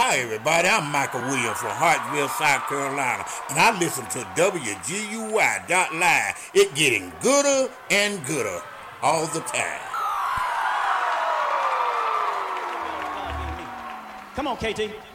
Hi, everybody. I'm Michael Williams from Hartsville, South Carolina, and I listen to WGUY.live. It getting gooder and gooder all the time. Come on, KT.